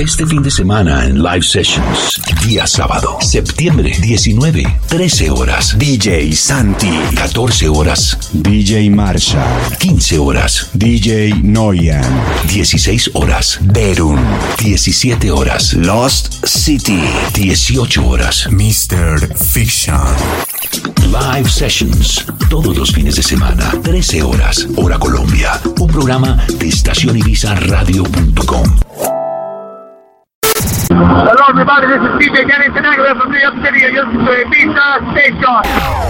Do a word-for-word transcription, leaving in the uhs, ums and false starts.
Este fin de semana en Live Sessions. Día sábado, septiembre diecinueve, trece horas. D J Santi. catorce horas. D J Marshall. quince horas. D J Noyan. dieciséis horas. Berun. diecisiete horas. Lost City. dieciocho horas. mister Fiction. Live Sessions. Todos los fines de semana. trece horas. Hora Colombia. Un programa de estación ibiza radio punto com. Hello everybody, this is D J Dennis Tenaglia from New York City. You're listening to Ibiza Station.